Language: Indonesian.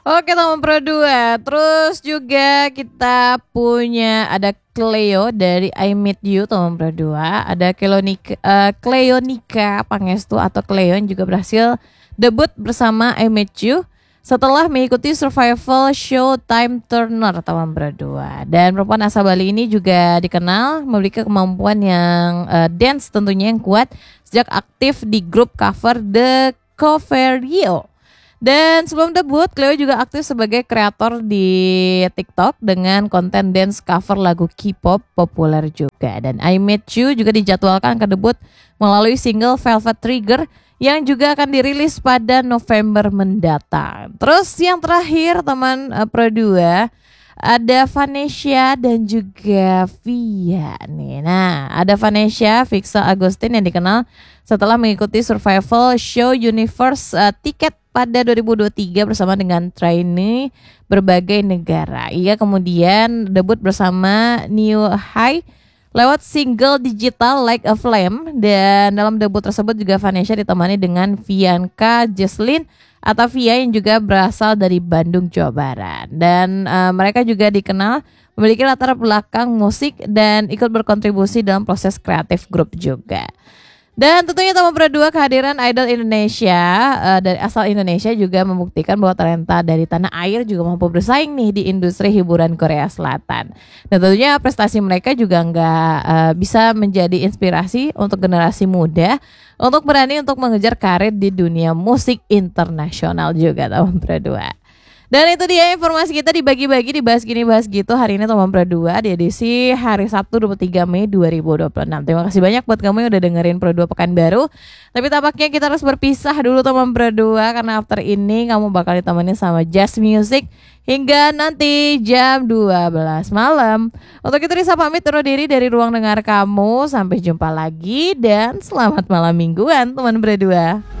Oke teman Pro 2. Terus juga kita punya ada Cleo dari I Meet You teman Pro 2. Ada Cleonika Pangestu atau Cleo yang juga berhasil debut bersama I Meet You setelah mengikuti survival show Time Turner teman Pro 2. Dan perempuan asal Bali ini juga dikenal memiliki kemampuan yang dance tentunya yang kuat sejak aktif di grup cover The Coverio. Dan sebelum debut, Cleo juga aktif sebagai kreator di TikTok dengan konten dance cover lagu K-pop populer juga. Dan I Met You juga dijadwalkan ke debut melalui single Velvet Trigger yang juga akan dirilis pada November mendatang. Terus yang terakhir teman Pro 2, ada Vanessa dan juga Via nih. Nah, ada Vanessa Vixa Agustin yang dikenal setelah mengikuti survival show Universe Ticket pada 2023 bersama dengan trainee berbagai negara. Ia kemudian debut bersama New High lewat single digital Like a Flame, dan dalam debut tersebut juga Vanessa ditemani dengan Vianca Jesslyn atau Via yang juga berasal dari Bandung, Jawa Barat. Dan mereka juga dikenal memiliki latar belakang musik dan ikut berkontribusi dalam proses kreatif grup juga. Dan tentunya teman Pro 2, kehadiran idol Indonesia dari asal Indonesia juga membuktikan bahwa talenta dari tanah air juga mampu bersaing nih di industri hiburan Korea Selatan. Dan tentunya prestasi mereka juga nggak bisa menjadi inspirasi untuk generasi muda untuk berani untuk mengejar karir di dunia musik internasional juga teman Pro 2. Dan itu dia informasi kita dibagi-bagi, dibahas gini bahas gitu hari ini teman Pro 2 di edisi hari Sabtu 23 Mei 2026. Terima kasih banyak buat kamu yang udah dengerin Pro 2 Pekanbaru. Tapi tampaknya kita harus berpisah dulu teman Pro 2 karena after ini kamu bakal ditemenin sama Jazz Music hingga nanti jam 12 malam. Untuk itu Risa pamit undur diri dari ruang dengar kamu. Sampai jumpa lagi dan selamat malam mingguan teman Pro 2.